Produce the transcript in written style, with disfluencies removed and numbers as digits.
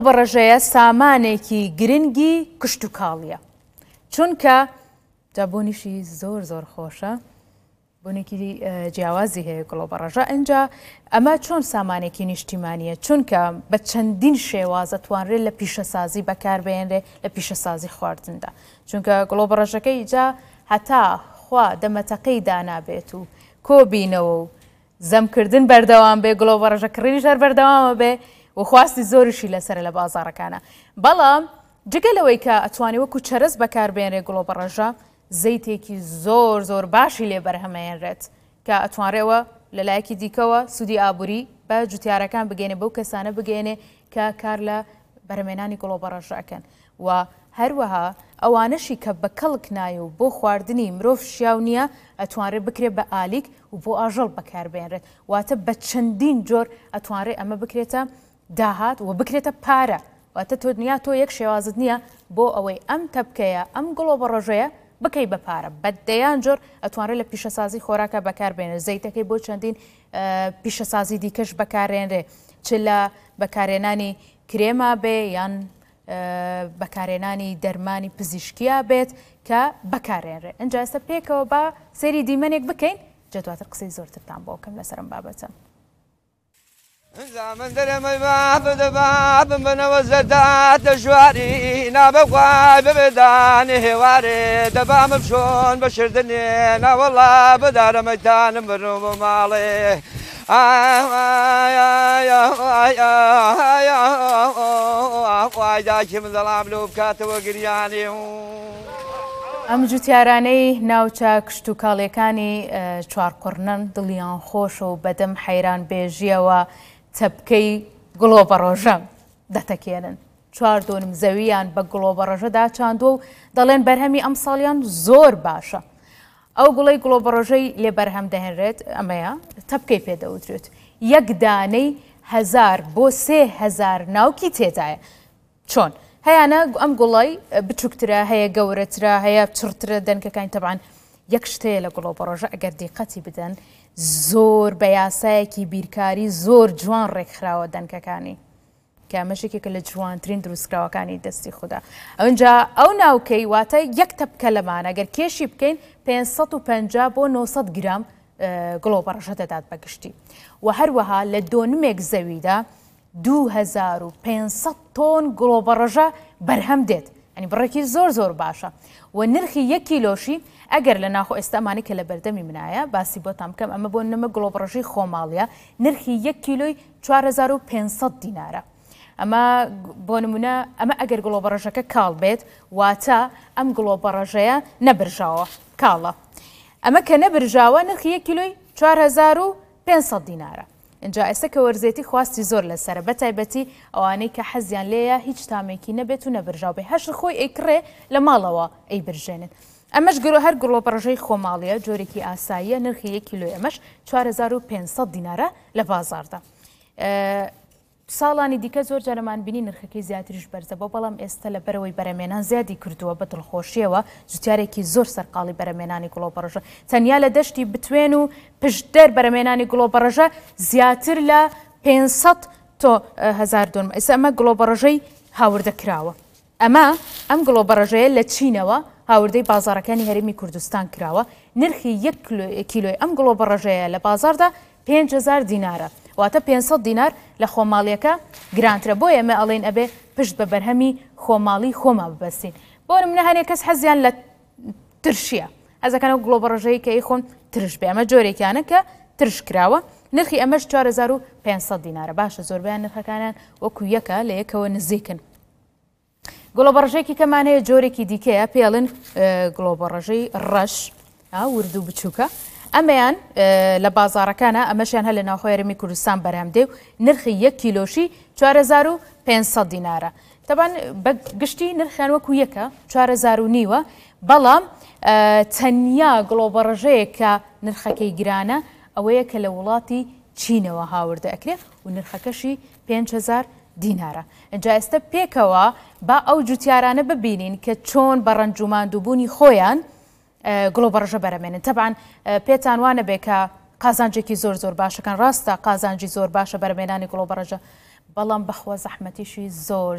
بەڕێژەیە سامانێکی گرنگی کشت و کاڵیە، چونکە جابۆنیشی زۆر خۆشە، بۆنێکی جیاوازی هەیە گڵۆبەڕێژە. ئەنجا ئەمە چۆن سامانێکی نیشتیمانیە، چونکە بە چەندین شێوازە توانرێت لە پیشەسازی بەکاربێنرێ لە پیشەسازی خواردندا، چونکە گڵۆبەڕێژەکەی جا هەتا خوا دەمەتەقەی دانابێت و کۆبینەوە و زەمکردن بەردەوام بێ، گڵۆبەڕێژە کڕینی ژەر بەردەوامە بێ و خواستی زۆریشی لەسەر لە بازاڕەکانە. بەڵام جگەلەوەی کە ئەتوانێت وەکو چەرز بەکاربێنرێ گڵۆبەڕێژە، زەیتێکی زۆر باشی لێ بەرهەمەێنرێت کە ئەتوانرێەوە لەلایەکی دیکەوە سوودی ئابووری بە جوتیارەکان بگەێنێ، بەو کەسانە بگەێنێ کە کار لە بەرهەمێنانی گڵۆبەڕێژە ئەکەن. و هەروەها ئەوانەشی کە بە کەڵک نایە و بۆ خواردنی مرۆڤ شیاو نییە، ئەتوانرێت بکرێت بە ئالیک و بۆ ئاژەڵ بەکاربێنرێت، واتە بە چەندین جۆر ئەتوانرێت ئەمە بکرێتە داهات و بکرێتە پارە. واتە تۆ دنیا تۆ یەک شێوازت نییە بۆ ئەوەی ئەم تەبکەیە ئەم گڵۆبەڕێژەیە بکەی بە پارە. بەدەیان جۆر ئەتوانرێت لە پیشەسازی خۆراکە بەکاربێنێت، زەیتەکەی بۆ چەندین پیشەسازی دیکەش بەکارێنرێ، چ لە بەکارێنانی کرێما بێ یان بەکارێنانی دەرمانی پزیشکیا بێت کە بەکارێنرێ. ئەنجا ئێستا پێکەوە بە سەیری دیمەنێک بکەین، جا دواتر قسەی زۆرترتان بۆ بکەم لەسەر ئەم بابەتە. زمان درەمەی بابم بنەوە زەرداتە ژواری نابەخوای ببێدانی هێوارێ دەبامە بچۆن بە شردنێ ناوەڵا بەدارەمەدانم بڕۆ بۆ ماڵێ خوای داکی من دەڵام لەو بکاتەوە گریانی. ئەم جوتیارانەی ناوچە کشت و کاڵیەکانی چوارقڕنن دڵیان خۆش و بەدەم حەیران بێژیەوە تەبکەی گڵۆبەڕێژە دەتەکێنن. 4 دۆنم زەویان بە گڵۆبەڕێژەدا چاندووە و دەڵێن بەرهەمی ئەم ساڵیان زۆر باشە. ئەو گوڵەی گڵۆبەڕێژەی لێ بەرهەم دەهێنرێت ئەمەیە تەبکەی پێدەوترێت. یەک دانەی 1000 بۆ 3000 ناوکی تێدایە. چۆن؟ هەیەە ئەم گوڵای بچووکترە، هەیە گەورەترە، هەیە چڕترە دەنکەکانی تەبعاً یەک شتەیە لە گڵۆبەڕێژە ئەگەر دیقەتی بدەن زۆر بە یاسایەکی بیرکاری زۆر جوان ڕێکخراوە دەنکەکانی، کە ئەمەشێکێکە لە جوانترین دروستکراوەکانی دەستی خوددا. ئەوەنجا ئەو ناوکەی واتە یەک تەبکە لەمانە ئەگەر کێشی بکەین 550 بۆ 900 گرام گڵۆبەڕێژە دەدات بەگشتی. و هەروەها لە دۆنمێک زەویدا 2500 تۆن گڵۆبەڕێژە بەرهەم دێت، ئەنی بڕێکی زۆر باشە. و نرخی 1 کیلۆشی ئەگەر لە ناخۆ ئێستامانی کە لە بەردەمی منایە باسی بۆتان بکەم، ئەمە بۆ نەمە گڵۆبەڕێژەی خۆماڵیە نرخی 1 کیلۆی 4500 دینارە. ئەمە بۆ نمونە ئەمە ئەگەر گڵۆبەڕێژەکە کاڵ بێت واتە ئەم گڵۆبەڕێژەیە نەبرژاوە کاڵە. ئەمە کە نەبرژاوە نرخی 1 کیلۆی 4500 دینارە. اینجا ئێستا کە وەرزێتی خواستی زۆر لەسرە، بەتایبەتی ئەوانەی کە حەزیان لێیە هیچ تامێکی نەبێت و نەبرژاو بێ، هەشت خۆی ئەیکڕێ لە ماڵەوە ئەی برژێنن. ئەمەش هەر گڵۆبەڕێژەی خۆماڵیە جۆرێکی ئاساییە، نرخی 1 کیلۆی ئەمەش 4500 دینارە لە بازاردا. ساڵانی دیکە زۆر جارەمان بینی نرخەکەی زیاتریش بەرزە بۆ، بەڵام ئێستا لە بەرەوەی بەرەمێنان زیادی کردووە بە دڵخۆشیەوە جوتیارێکی زۆر سەرقاڵی بەرەمێنانی گڵۆبەڕێژە. تەنیا لە دەشتی بتوێن و پشتدەر بەرەمێنانی گڵۆبەڕێژە زیاتر لە 500 تۆ 1000 دۆن. ئێستا ئەمە گڵۆبەڕێژەی هاوردەکراوە. ئەم گڵۆبەڕێژەیە لە چینەوە هاوردەی بازارەکانی هەرێمی کوردستان کراوە. نرخی 1 کیلۆی ئەم گڵۆبەڕێژەیە لە بازاردا 5000 دینارە، واتە 500 دینار لە خۆماڵیەکە گرانترە. بۆ ئێمە ئەڵێن ئەبێ پشت بە بەرهەمی خۆماڵی خۆما ببەستین. بۆ نمونە هەنێک کەس حەزیان لە ترشیە، حەزەکەن ئەو گڵۆبەڕێژەیە کە خۆن ترش بێ، ئەمە جۆرێکیانە کە ترش کراوە. نرخی ئەمەش 4500 دینارە. باشە، زۆربیان نرخەکانیان وەکو یەکە لە یەکەوە نزیکن. گڵۆبەڕێژەیەکی کەمان هەیە جۆرێکی دیکەیە پێڵن گڵۆبەڕێژەی ڕەش وردوو بچووکە. ئەمەیان لە بازارەکانە، ئەمەشیان هە لە ناوخۆی هەرێمی کوردستان بەرهەم دێ و نرخی 1 کیلۆشی 4500 دینارە. تەبان بە گشتی نرخیان وەکو یەکە 4500، بەڵام تەنیا گڵۆبەڕێژەیە کە نرخەکەی گرانە ئەوەیە کە لە وڵاتی چینەوە هاوردە ئەکرێت و نرخەکەشی 5000 دینارە. ئەجا ئێستا پێکەوە با ئەو جوتیارانە ببینین کە چۆن بە ڕەنجوماندووبوونی خۆیان گڵۆبەڕێژە بەرەمێنن. تەبعاً پێتان وانە بێ کە قازانجێکی زۆر باشەکان، ڕاستە قازانجی زۆر باشە بەرەمێنانی گڵۆبەڕێژە، بەڵام بەخوا زەحمەتیشی زۆر